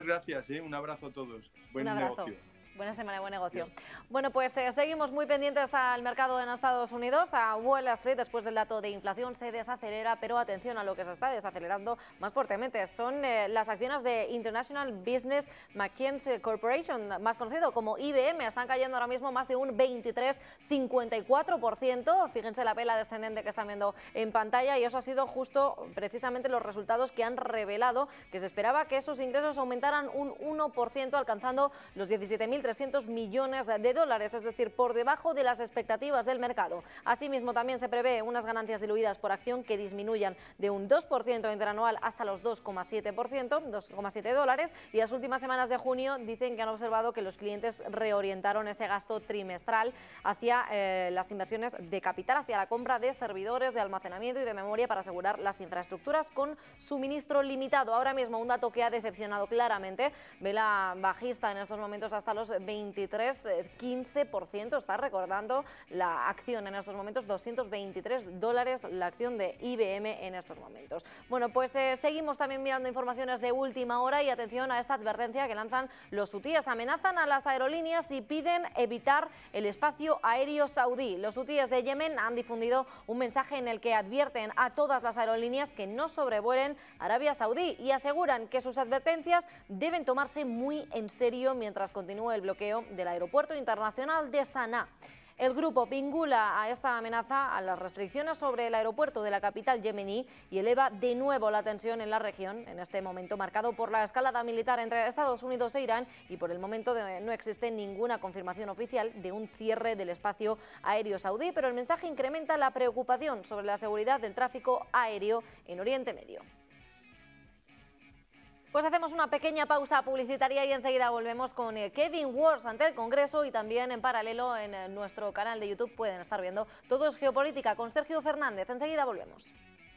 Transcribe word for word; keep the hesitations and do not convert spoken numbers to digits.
gracias, ¿eh? Un abrazo a todos. Buen Un abrazo. negocio. Buena semana, buen negocio. Bueno, pues eh, seguimos muy pendientes hasta el mercado en Estados Unidos. A Wall Street, después del dato de inflación, se desacelera, pero atención a lo que se está desacelerando más fuertemente. Son eh, las acciones de International Business McKinsey Corporation, más conocido como I B M. Están cayendo ahora mismo más de un veintitrés coma cincuenta y cuatro por ciento. Fíjense la vela descendente que están viendo en pantalla, y eso ha sido justo precisamente los resultados que han revelado que se esperaba que esos ingresos aumentaran un uno por ciento, alcanzando los diecisiete mil trescientos millones de dólares, es decir, por debajo de las expectativas del mercado. Asimismo, también se prevé unas ganancias diluidas por acción que disminuyan de un dos por ciento interanual hasta los dos coma siete por ciento, dos coma siete dólares, y las últimas semanas de junio dicen que han observado que los clientes reorientaron ese gasto trimestral hacia eh, las inversiones de capital, hacia la compra de servidores, de almacenamiento y de memoria para asegurar las infraestructuras con suministro limitado. Ahora mismo, un dato que ha decepcionado claramente, vela bajista en estos momentos hasta los veintitrés coma quince por ciento, está recordando la acción en estos momentos, doscientos veintitrés dólares la acción de I B M en estos momentos. Bueno, pues eh, seguimos también mirando informaciones de última hora, y atención a esta advertencia que lanzan los hutíes. Amenazan a las aerolíneas y piden evitar el espacio aéreo saudí. Los hutíes de Yemen han difundido un mensaje en el que advierten a todas las aerolíneas que no sobrevuelen Arabia Saudí, y aseguran que sus advertencias deben tomarse muy en serio mientras continúe el bloqueo del aeropuerto internacional de Saná. El grupo vincula a esta amenaza a las restricciones sobre el aeropuerto de la capital yemení y eleva de nuevo la tensión en la región, en este momento marcado por la escalada militar entre Estados Unidos e Irán, y por el momento no existe ninguna confirmación oficial de un cierre del espacio aéreo saudí, pero el mensaje incrementa la preocupación sobre la seguridad del tráfico aéreo en Oriente Medio. Pues hacemos una pequeña pausa publicitaria y enseguida volvemos con Kevin Walsh ante el Congreso, y también en paralelo en nuestro canal de YouTube pueden estar viendo Todo es Geopolítica con Sergio Fernández. Enseguida volvemos.